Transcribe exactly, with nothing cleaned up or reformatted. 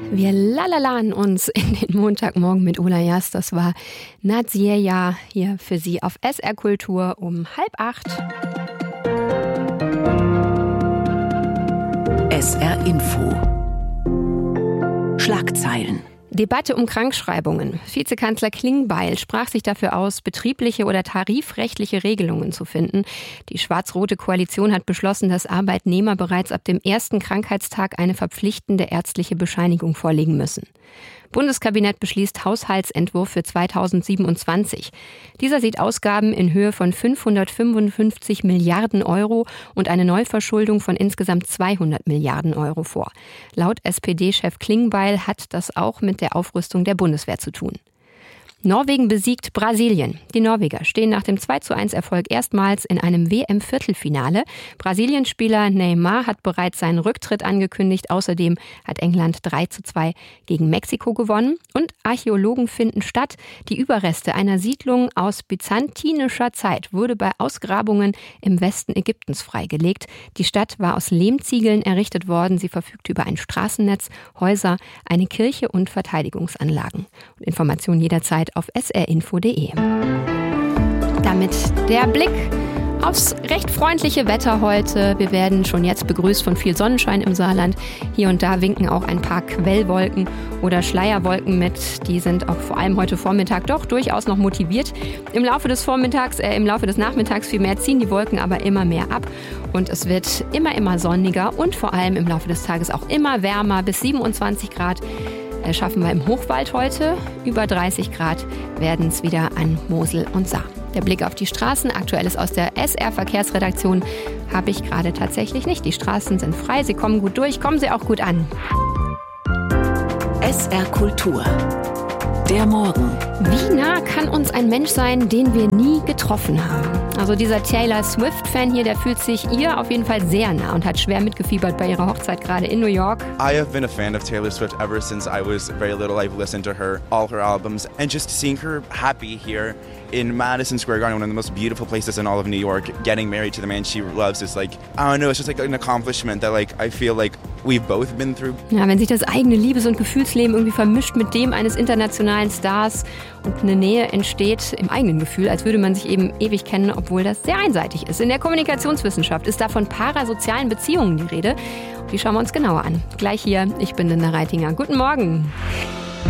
Wir lalalaen uns in den Montagmorgen mit Ulla Jast. Das war Nadzireja hier für Sie auf S R Kultur um halb acht. S R Info. Schlagzeilen. Debatte um Krankschreibungen. Vizekanzler Klingbeil sprach sich dafür aus, betriebliche oder tarifrechtliche Regelungen zu finden. Die schwarz-rote Koalition hat beschlossen, dass Arbeitnehmer bereits ab dem ersten Krankheitstag eine verpflichtende ärztliche Bescheinigung vorlegen müssen. Bundeskabinett beschließt Haushaltsentwurf für zweitausendsiebenundzwanzig. Dieser sieht Ausgaben in Höhe von fünfhundertfünfundfünfzig Milliarden Euro und eine Neuverschuldung von insgesamt zweihundert Milliarden Euro vor. Laut S P D-Chef Klingbeil hat das auch mit der Aufrüstung der Bundeswehr zu tun. Norwegen besiegt Brasilien. Die Norweger stehen nach dem zwei zu eins Erfolg erstmals in einem W M-Viertelfinale. Brasilienspieler Neymar hat bereits seinen Rücktritt angekündigt. Außerdem hat England drei zu zwei gegen Mexiko gewonnen. Und Archäologen finden statt. Die Überreste einer Siedlung aus byzantinischer Zeit wurde bei Ausgrabungen im Westen Ägyptens freigelegt. Die Stadt war aus Lehmziegeln errichtet worden. Sie verfügte über ein Straßennetz, Häuser, eine Kirche und Verteidigungsanlagen. Und Informationen jederzeit auf s r info punkt d e. Damit der Blick aufs recht freundliche Wetter heute. Wir werden schon jetzt begrüßt von viel Sonnenschein im Saarland. Hier und da winken auch ein paar Quellwolken oder Schleierwolken mit. Die sind auch vor allem heute Vormittag doch durchaus noch motiviert. Im Laufe des Vormittags, äh, im Laufe des Nachmittags vielmehr ziehen die Wolken aber immer mehr ab. Und es wird immer, immer sonniger und vor allem im Laufe des Tages auch immer wärmer. Bis siebenundzwanzig Grad schaffen wir im Hochwald heute. Über dreißig Grad werden es wieder an Mosel und Saar. Der Blick auf die Straßen, Aktuelles aus der S R-Verkehrsredaktion, habe ich gerade tatsächlich nicht. Die Straßen sind frei, sie kommen gut durch, kommen sie auch gut an. S R Kultur. Der Morgen. Wie nah kann uns ein Mensch sein, den wir nie getroffen haben? Also dieser Taylor Swift-Fan hier, der fühlt sich ihr auf jeden Fall sehr nah und hat schwer mitgefiebert bei ihrer Hochzeit gerade in New York. I have been a fan of Taylor Swift ever since I was very little. I've listened to her, all her albums, and just seeing her happy here in Madison Square Garden, one of the most beautiful places in all of New York, getting married to the man she loves is like, I don't know, it's just like an accomplishment that like I feel like we've both been through. Ja, wenn sich das eigene Liebes- und Gefühlsleben irgendwie vermischt mit dem eines internationalen Stars und eine Nähe entsteht im eigenen Gefühl, als würde man sich eben ewig kennen, obwohl das sehr einseitig ist. In der Kommunikationswissenschaft ist da von parasozialen Beziehungen die Rede. Die schauen wir uns genauer an. Gleich hier, ich bin Linda Reitinger. Guten Morgen.